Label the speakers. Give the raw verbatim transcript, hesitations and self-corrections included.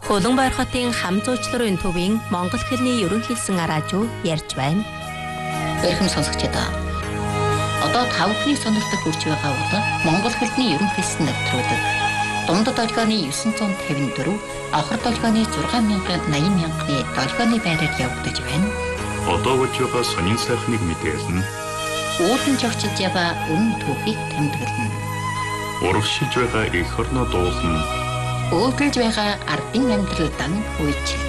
Speaker 1: Улаанбаяр хотын хам зуучларын төвийн монгол хэлний ерөнхийлсэн араажуу ярьж байна.
Speaker 2: Эрхэм сонсогчдоо. Одоо тав хүний сонирхолтой хүрч байгаа бол монгол хэлний ерөнхийлсэн нэвтрүүлэг. Дундад долгионы дев'ять тавин четыре, авахар долгионы шесть мянга восемьдесят мянганы долгионы байраар явагдаж байна.
Speaker 3: Одоо болж байгаа сонин сайхныг мэдээлнэ.
Speaker 2: Уулын жогчж яваа өмнө түүхийг тэмдэглэнэ.
Speaker 3: Урагшиж байгаа эх орноо дуулна.
Speaker 2: Өөдөлж байгаа ардын амьдралдан үйч.